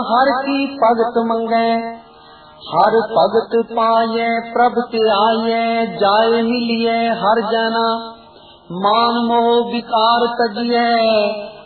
हर की भगत मंगै, हर भगत पाये प्रभ के आये, जाय मिलिए हर जना, मान मोह विकार तजिए,